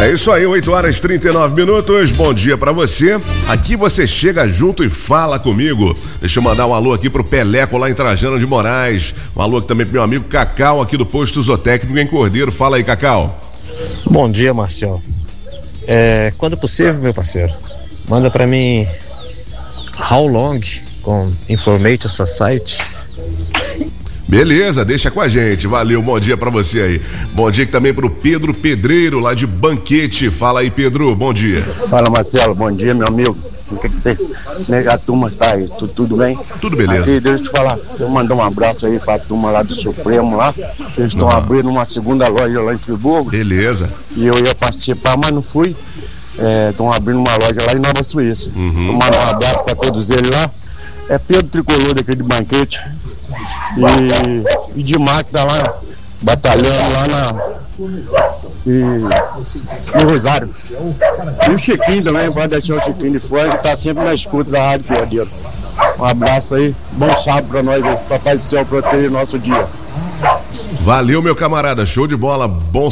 É isso aí, 8h39. Bom dia pra você. Aqui você chega junto e fala comigo. Deixa eu mandar um alô aqui pro Peleco lá em Trajano de Moraes. Um alô aqui também pro meu amigo Cacau aqui do posto Zootecnico em Cordeiro. Fala aí, Cacau. Bom dia, Marcel. Quando possível, meu parceiro, manda pra mim How Long com Information Society. Beleza, deixa com a gente, valeu, bom dia pra você aí. Bom dia aqui também pro Pedro Pedreiro, lá de Banquete. Fala aí, Pedro, bom dia. Fala, Marcelo, bom dia, meu amigo. O que você, a turma tá aí, tudo bem? Tudo beleza. Aqui, deixa eu te falar, eu mandar um abraço aí pra turma lá do Supremo lá, eles estão abrindo uma segunda loja lá em Friburgo. Beleza. E eu ia participar, mas não fui. Estão abrindo uma loja lá em Nova Suíça. Vou mandar um abraço pra todos eles lá. É Pedro Tricolor daquele de Banquete. E de máquina lá, batalhando lá no Rosário. E o Chiquinho também, pode deixar o Chiquinho de fora, que tá sempre na escuta da Rádio Cordeiro. Um abraço aí, bom sábado pra nós aí, Papai do Céu proteger nosso dia. Valeu, meu camarada, show de bola, bom